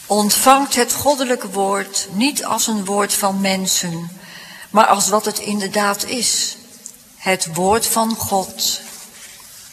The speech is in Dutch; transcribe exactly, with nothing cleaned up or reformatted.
Ontvangt het goddelijke woord niet als een woord van mensen, maar als wat het inderdaad is, het woord van God.